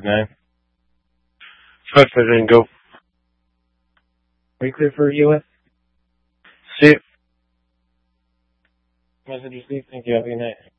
9. Fuck, I didn't go. Are you clear for US? See you. Message received. Thank you. Have a good night.